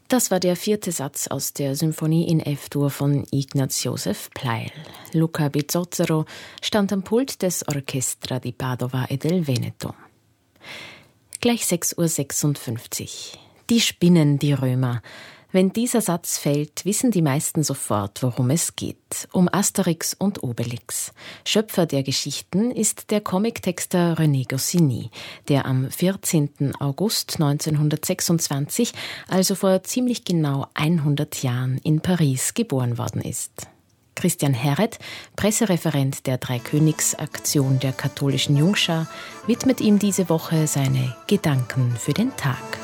Das war der 4. Satz aus der Symphonie in F-Dur von Ignaz Josef Pleyel. Luca Bizzozero stand am Pult des Orchestra di Padova e del Veneto. Gleich 6:56 Uhr. Die spinnen, die Römer. Wenn dieser Satz fällt, wissen die meisten sofort, worum es geht. Um Asterix und Obelix. Schöpfer der Geschichten ist der Comic-Texter René Goscinny, der am 14. August 1926, also vor ziemlich genau 100 Jahren, in Paris geboren worden ist. Christian Herret, Pressereferent der Dreikönigsaktion der katholischen Jungschar, widmet ihm diese Woche seine Gedanken für den Tag.